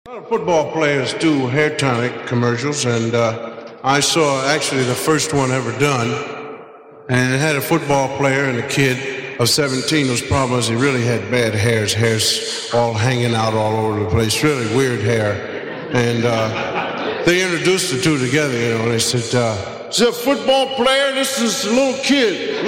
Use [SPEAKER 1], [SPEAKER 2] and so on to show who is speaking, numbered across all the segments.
[SPEAKER 1] A lot of football players do hair tonic commercials, and I saw actually the first one ever done, and it had a football player and a kid of 17 whose problem was he really had bad hair. His hair's all hanging out all over the place, really weird hair. And they introduced the two together, you know, and they said, "Is a football player? This is a little kid.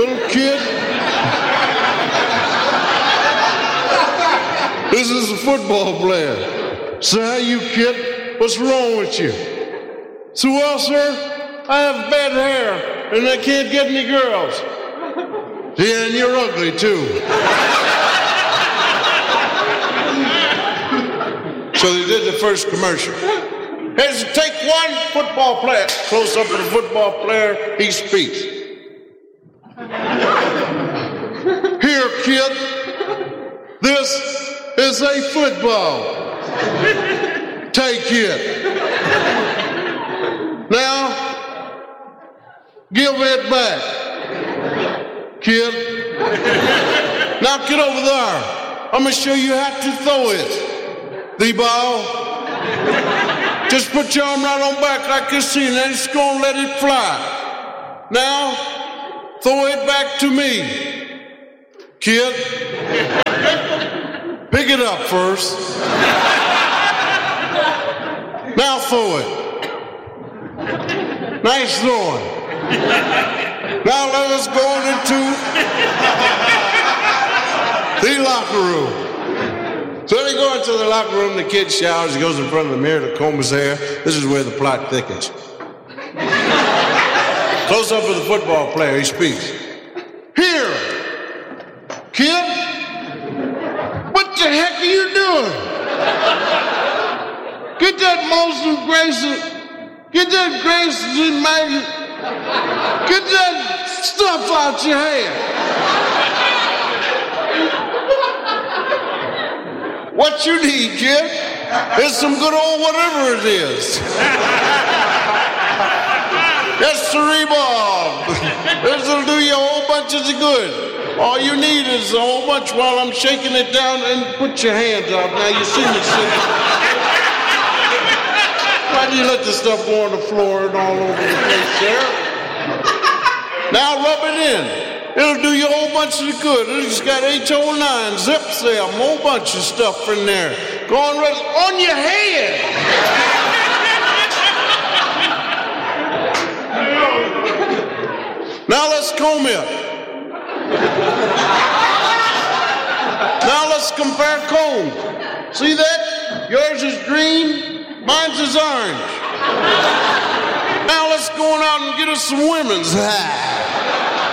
[SPEAKER 1] This is a football player. So how you, kid? What's wrong with you?" So, "Well, sir, I have bad hair and I can't get any girls." "Yeah, and you're ugly too." So they did the first commercial. Here's take one football player. Close up to the football player, he speaks. "Here, kid, this is a football. Take it. Now, give it back, kid. Now get over there. I'm going to show you how to throw it. The ball. Just put your arm right on back like you see, and then just go and let it fly. Now, throw it back to me, kid. Pick it up first. Now throw it. Nice throwing. Now let us go into the locker room." So they go into the locker room, the kid showers, he goes in front of the mirror to comb his hair. This is where the plot thickens. Close up with the football player, he speaks. "Here, kid, what the heck are you doing? Get that Molson Grayson, get that Grayson magnet, get that stuff out your hair. What you need, kid, is some good old whatever it is. That's cerebral. This'll do you a whole bunch of good. All you need is a whole bunch while I'm shaking it down, and put your hands up. Now you see me shaking. Why do you let the stuff go on the floor and all over the place, Sheriff? Now rub it in. It'll do you a whole bunch of good. It's got H09, zips there, a whole bunch of stuff in there. Go on, on your head. Now let's comb it. Now let's compare combs. See that? Yours is green. Mine's is orange. Now let's go on out and get us some women's.